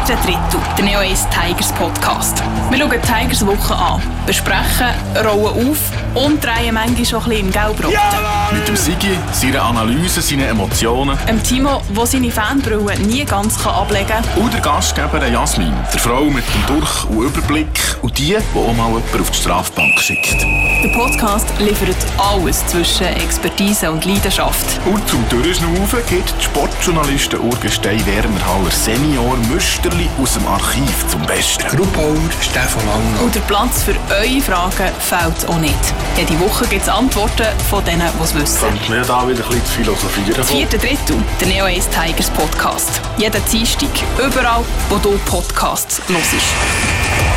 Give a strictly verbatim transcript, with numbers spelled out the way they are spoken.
vierten Drittel, der Neo eins Tigers Podcast. Wir schauen die Tigers Woche an, besprechen, rollen auf und drehen manchmal schon ein bisschen im Gelbrot. Ja, mit dem Sigi, seiner Analyse, seinen Emotionen. Dem Timo, der seine Fanbrille nie ganz ablegen kann. Und der Gastgeber Jasmin, der Frau mit dem Durch- und Überblick und die, die auch mal jemanden auf die Strafbank schickt. Der Podcast liefert alles zwischen Expertise und Leidenschaft. Und zum Durchschnaufen gibt die Sportjournalistin Urgestein Werner Haller Senior Müsterli aus dem Archiv zum Besten. Gruppauer Stefan Lang. Und der Platz für eure Fragen fehlt auch nicht. Jede Woche gibt es Antworten von denen, die es wissen. Könnte mir da wieder ein bisschen philosophieren. Das vierte Drittel, der Neo eins Tigers Podcast. Jeden Dienstag, überall, wo du Podcasts hörst.